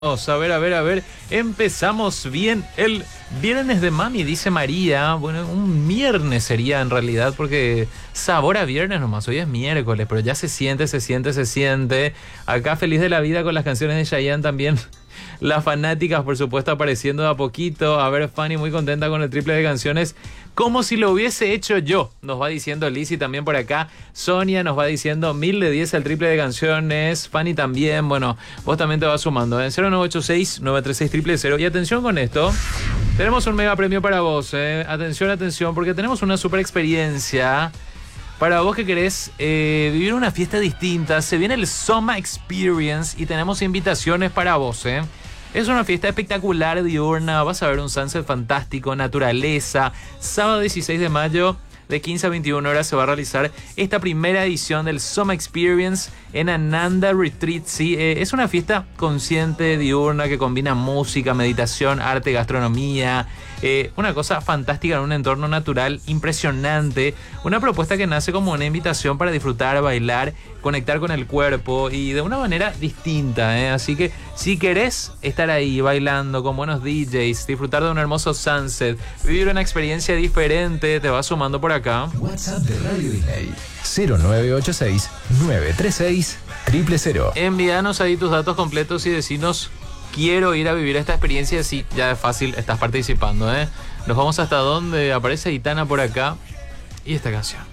A ver, empezamos bien el viernes de mami, dice María. Bueno, un viernes sería en realidad, porque sabor a viernes nomás, hoy es miércoles, pero ya se siente. Acá feliz de la vida con las canciones de Chayanne también. Las fanáticas, por supuesto, apareciendo de a poquito. A ver, Fanny muy contenta con el triple de canciones. Como si lo hubiese hecho yo, nos va diciendo Lizzy también por acá. Sonia nos va diciendo 1000 de 10 al triple de canciones. Fanny también, bueno, vos también te vas sumando. 0986-936-000. Y atención con esto, tenemos un mega premio para vos. Atención, porque tenemos una super experiencia. Para vos que querés vivir una fiesta distinta, se viene el Soma Experience y tenemos invitaciones para vos. Es una fiesta espectacular, diurna, vas a ver un sunset fantástico, naturaleza. Sábado 16 de mayo de 15 a 21 horas se va a realizar esta primera edición del Soma Experience en Ananda Retreat. Sí, es una fiesta consciente, diurna, que combina música, meditación, arte, gastronomía. Una cosa fantástica en un entorno natural impresionante. Una propuesta que nace como una invitación para disfrutar, bailar, conectar con el cuerpo y de una manera distinta. Así que si querés estar ahí bailando con buenos DJs, disfrutar de un hermoso sunset, vivir una experiencia diferente, te vas sumando por acá. WhatsApp de Radio Delay 0986-936-000. Envíanos ahí tus datos completos y decinos: quiero ir a vivir esta experiencia. Sí, ya es fácil, estás participando. Nos vamos hasta donde aparece Aitana por acá y esta canción.